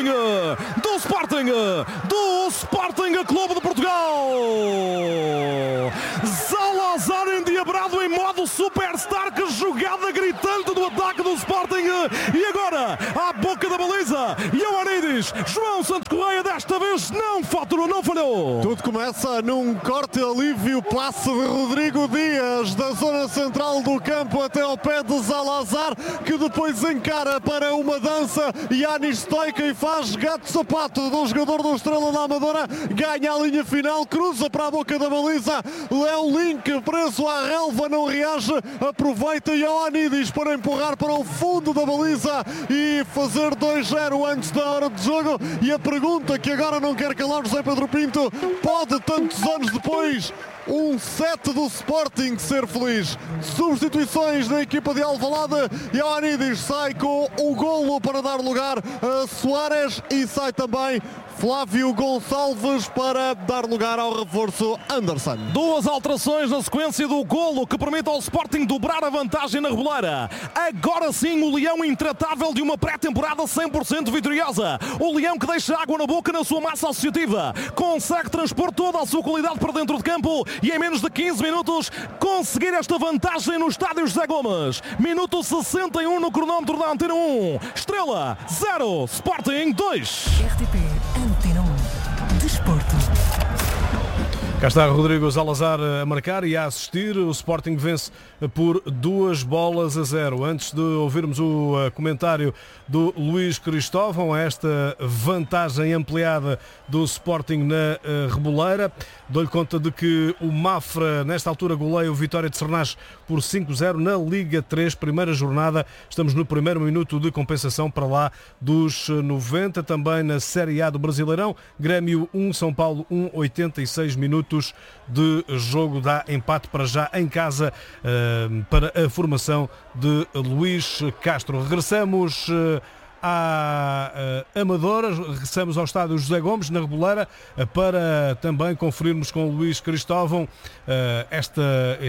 do Sporting Clube de Portugal. Salazar endiabrado em modo superstar, que jogada gritante do ataque do Sporting. E agora, à boca da baliza, Ioannidis, João Santos Correia desta vez não faturou, não falhou. Tudo começa num corte alívio, passe de Rodrigo Dias, da zona central do campo até ao pé de Salazar, que depois encara para uma dança Yanis Stoica e faz gato-sapato do jogador do Estrela da Amadora, ganha a linha final, cruza para a boca da baliza, Léo Link preso à relva, não reage, aproveita Ioannidis para empurrar para o fundo da baliza e fazer 2-0 antes da hora de jogo. E a pergunta que agora não quer calar José Pedro Pinto: pode tantos anos depois um 7 do Sporting ser feliz? Substituições da equipa de Alvalade. Ioannidis sai com o golo para dar lugar a Soares e sai também Flávio Gonçalves para dar lugar ao reforço Anderson. Duas alterações na sequência do golo que permite ao Sporting dobrar a vantagem na Reboleira. Agora sim o Leão intratável de uma pré-temporada 100% vitoriosa. O Leão que deixa água na boca na sua massa associativa. Consegue transpor toda a sua qualidade para dentro de campo e em menos de 15 minutos conseguir esta vantagem no estádio José Gomes. Minuto 61 no cronómetro da Antena 1. Estrela 0, Sporting 2. RTP Antena 1 Desporto. Cá está Rodrigo Salazar a marcar e a assistir. O Sporting vence por 2-0. Antes de ouvirmos o comentário do Luís Cristóvão a esta vantagem ampliada do Sporting na Reboleira, dou-lhe conta de que o Mafra nesta altura goleia o Vitória de Sernás por 5-0 na Liga 3, primeira jornada. Estamos no primeiro minuto de compensação para lá dos 90. Também na Série A do Brasileirão, Grêmio 1, São Paulo 1, 86 minutos de jogo, dá empate para já em casa para a formação de Luís Castro. Regressamos à Amadora, regressamos ao estádio José Gomes, na Reboleira, para também conferirmos com o Luís Cristóvão este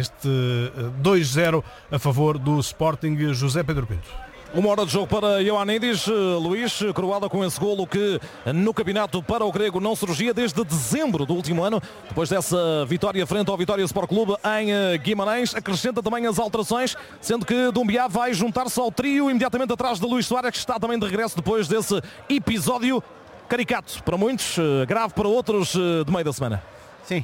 2-0 a favor do Sporting. José Pedro Pinto. Uma hora de jogo para Ioannidis, Luís, coroada com esse golo que no campeonato para o grego não surgia desde dezembro do último ano, depois dessa vitória frente ao Vitória Sport Clube em Guimarães. Acrescenta também as alterações, sendo que Doumbia vai juntar-se ao trio imediatamente atrás de Luís Soares, que está também de regresso depois desse episódio caricato para muitos, grave para outros, de meio da semana. Sim,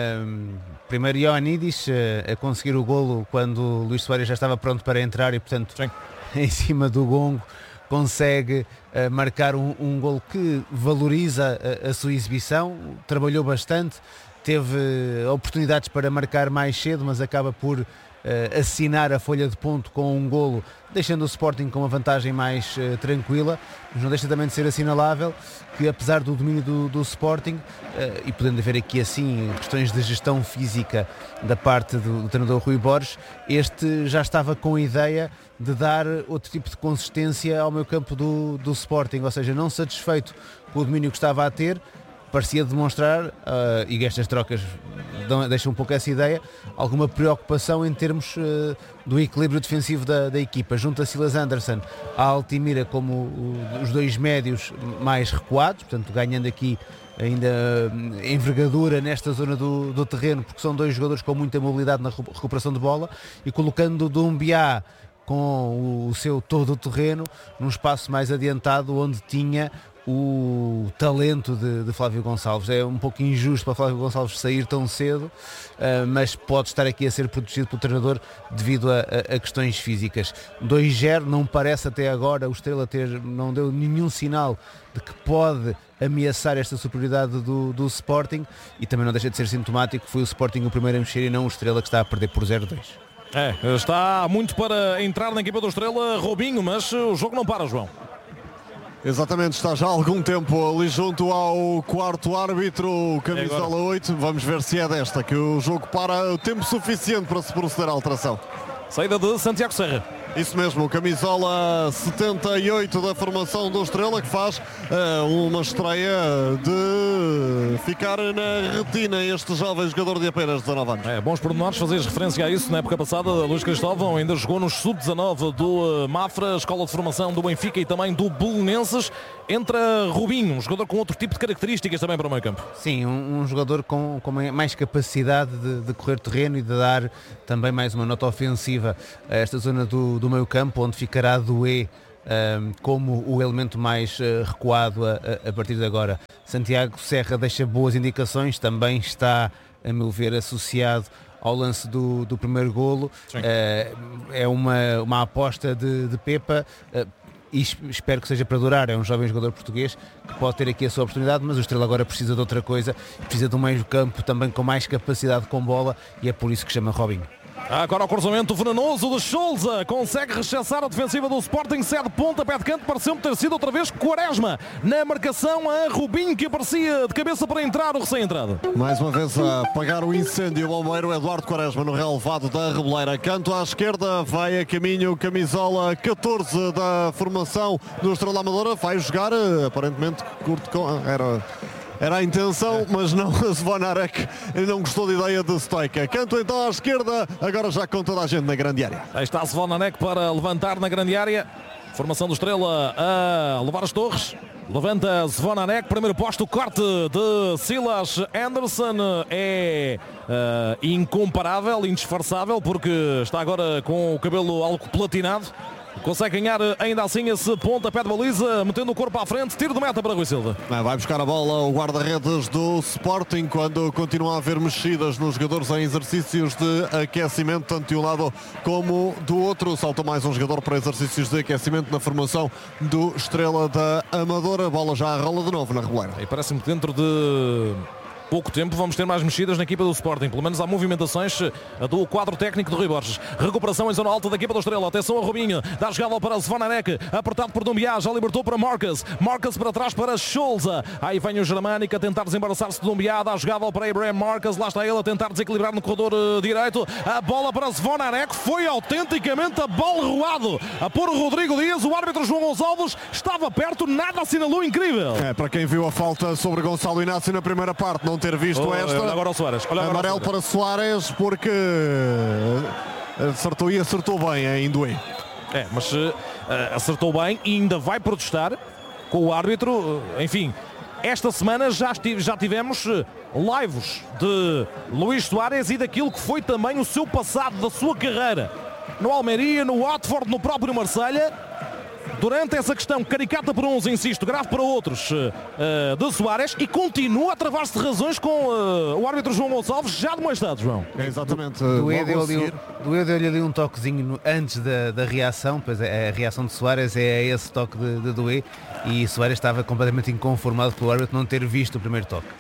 primeiro Ioannidis a conseguir o golo quando Luís Soares já estava pronto para entrar e, portanto, sim, em cima do gongo consegue marcar um golo que valoriza a sua exibição. Trabalhou bastante, teve oportunidades para marcar mais cedo, mas acaba por assinar a folha de ponto com um golo, deixando o Sporting com uma vantagem mais tranquila. Mas não deixa também de ser assinalável que, apesar do domínio do Sporting, e podendo haver aqui assim questões de gestão física da parte do treinador Rui Borges, este já estava com a ideia de dar outro tipo de consistência ao meio campo do Sporting, ou seja, não satisfeito com o domínio que estava a ter, parecia demonstrar, e estas trocas deixam um pouco essa ideia, alguma preocupação em termos do equilíbrio defensivo da equipa. Junta Silas Anderson a Altimira como os dois médios mais recuados, portanto ganhando aqui ainda envergadura nesta zona do terreno, porque são dois jogadores com muita mobilidade na recuperação de bola, e colocando o Doumbia com o seu todo o terreno num espaço mais adiantado, onde tinha o talento de Flávio Gonçalves. É um pouco injusto para Flávio Gonçalves sair tão cedo, mas pode estar aqui a ser protegido pelo treinador devido a questões físicas. 2-0, não parece até agora o Estrela não deu nenhum sinal de que pode ameaçar esta superioridade do Sporting, e também não deixa de ser sintomático que foi o Sporting o primeiro a mexer e não o Estrela, que está a perder por 0-2. Está muito para entrar na equipa do Estrela, Robinho, mas o jogo não para, João. Exatamente, está já há algum tempo ali junto ao quarto árbitro, camisola 8. Vamos ver se é desta que o jogo para o tempo suficiente para se proceder à alteração. Saída de Santiago Serra. Isso mesmo, camisola 78 da formação do Estrela, que faz uma estreia de ficar na retina este jovem jogador de apenas 19 anos. Bons pormenores, fazeres referência a isso. Na época passada, Luís Cristóvão ainda jogou nos sub-19 do Mafra, escola de formação do Benfica e também do Belenenses. entra Rubinho, um jogador com outro tipo de características também para o meio campo. Sim, um jogador com mais capacidade de correr terreno e de dar também mais uma nota ofensiva a esta zona do meio campo, onde ficará Doué como o elemento mais recuado a partir de agora. Santiago Serra deixa boas indicações, também está, a meu ver, associado ao lance do primeiro golo. É uma aposta de Pepa, e espero que seja para durar. É um jovem jogador português que pode ter aqui a sua oportunidade, mas o Estrela agora precisa de outra coisa, precisa de um meio campo também com mais capacidade com bola, e é por isso que chama Robinho. Agora o cruzamento venenoso de Sousa, consegue rechaçar a defensiva do Sporting, cede pontapé de canto, pareceu-me ter sido outra vez Quaresma na marcação a Rubinho, que aparecia de cabeça para entrar o recém-entrado. Mais uma vez a apagar o incêndio, o bombeiro Eduardo Quaresma no relevado da Reboleira. Canto à esquerda, vai a caminho, camisola 14 da formação do Estrela Amadora, vai jogar, aparentemente curto com... Era a intenção, mas não, a Zvonarek não gostou da ideia de Stoica. Canto então à esquerda, agora já com toda a gente na grande área. Aí está Zvonarek para levantar na grande área. Formação do Estrela a levar as torres. Levanta Zvonarek, primeiro posto, corte de Silas Anderson é incomparável, indisfarçável, porque está agora com o cabelo algo platinado. Consegue ganhar ainda assim esse pontapé de baliza, metendo o corpo à frente, tiro de meta para Rui Silva. Vai buscar a bola o guarda-redes do Sporting quando continua a haver mexidas nos jogadores em exercícios de aquecimento, tanto de um lado como do outro. Salta mais um jogador para exercícios de aquecimento na formação do Estrela da Amadora. A bola já rola de novo na Reboleira. E parece-me que dentro de pouco tempo vamos ter mais mexidas na equipa do Sporting, pelo menos há movimentações do quadro técnico do Rui Borges. Recuperação em zona alta da equipa do Estrela, atenção a Rubinho, dá a jogada para Zvonarek, apertado por Dumbiá, já libertou para Marcus para trás para Sousa, aí vem o Germânico a tentar desembaraçar-se de Dumbiá, dá a jogada para Abraham Marcus, lá está ele a tentar desequilibrar no corredor direito, a bola para Zvonarek, foi autenticamente a bola roado a pôr o Rodrigo Dias, o árbitro João Gonçalves estava perto, nada assinalou, incrível. Para quem viu a falta sobre Gonçalo Inácio na primeira parte, não ter visto esta. Olha agora o Soares. Amarelo para Soares, porque acertou e acertou bem em Doué. Mas acertou bem e ainda vai protestar com o árbitro. Enfim, esta semana já tivemos lives de Luís Soares e daquilo que foi também o seu passado, da sua carreira no Almeria, no Watford, no próprio Marselha. Durante essa questão caricata para uns, insisto, grave para outros, de Soares, e continua a travar-se de razões com o árbitro João Gonçalves, já demonstrado, João. Exatamente. Doué deu-lhe ali um toquezinho antes da reação, pois a reação de Soares é esse toque de Doué, e Soares estava completamente inconformado pelo árbitro não ter visto o primeiro toque.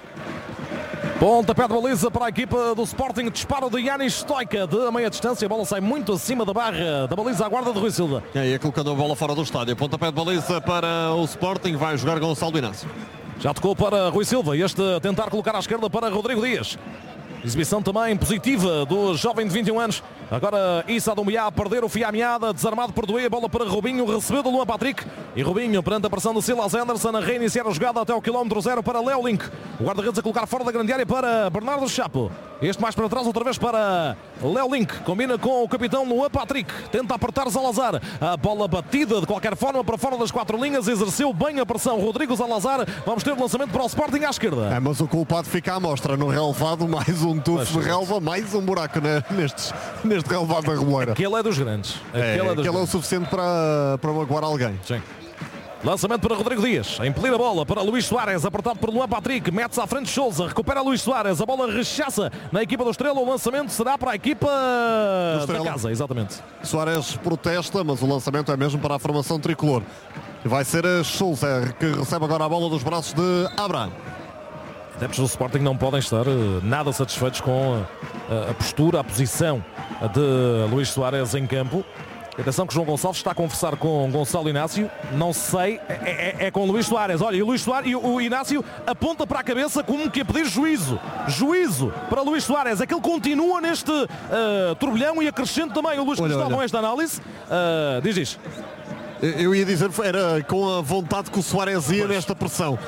Pontapé de baliza para a equipa do Sporting, disparo de Yanis Stoica de meia distância, a bola sai muito acima da barra da baliza à guarda de Rui Silva. E aí colocando a bola fora do estádio, pontapé de baliza para o Sporting, vai jogar Gonçalo Inácio. Já tocou para Rui Silva, este a tentar colocar à esquerda para Rodrigo Dias. Exibição também positiva do jovem de 21 anos. Agora Issa Doumbia a perder o fio à meada, desarmado por Doué, bola para Rubinho, recebeu do Luan Patrick. E Rubinho, perante a pressão de Silas Anderson, a reiniciar a jogada até o quilómetro 0 para Léo Link. O guarda-redes a colocar fora da grande área para Bernardo Chapo. Este mais para trás, outra vez para Léo Link. Combina com o capitão Luan Patrick. Tenta apertar Salazar. A bola batida de qualquer forma para fora das 4 linhas. Exerceu bem a pressão Rodrigo Salazar. Vamos ter o lançamento para o Sporting à esquerda. Mas o culpado fica à mostra no relevado. Mais um tufo de relva, mais um buraco neste relevado da Reboleira. Aquele é dos grandes. Aquele é o suficiente para magoar alguém. Sim. Lançamento para Rodrigo Dias, a impelir a bola para Luís Soares, apertado por Luan Patrick, mete-se à frente de Sousa, recupera Luís Soares, a bola rechaça na equipa do Estrela, o lançamento será para a equipa da casa, exatamente. Soares protesta, mas o lançamento é mesmo para a formação tricolor. Vai ser a Sousa que recebe agora a bola dos braços de Abraham. Adeptos do Sporting não podem estar nada satisfeitos com a postura, a posição de Luís Soares em campo. Atenção que João Gonçalves está a conversar com Gonçalo Inácio. Não sei, é com Luís Soares. Olha, e o Inácio aponta para a cabeça como que a pedir juízo. Juízo para Luís Soares. É que ele continua neste turbilhão e acrescente também o Luís Cristóvão esta análise. Diz. Eu ia dizer, era com a vontade que o Soares ia nesta pressão.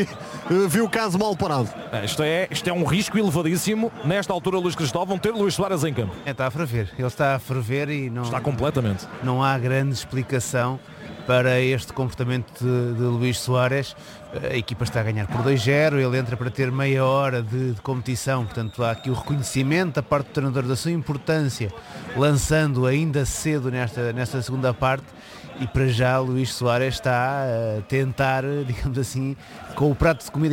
Viu o caso mal parado. Isto é um risco elevadíssimo. Nesta altura, Luís Cristóvão ter Luís Soares em campo. Está a ferver. Ele está a ferver e não... Está completamente. Não há grande explicação para este comportamento de Luís Soares. A equipa está a ganhar por 2-0, ele entra para ter meia hora de competição, portanto há aqui o reconhecimento da parte do treinador da sua importância, lançando ainda cedo nesta segunda parte, e para já Luís Soares está a tentar, digamos assim, com o prato de comida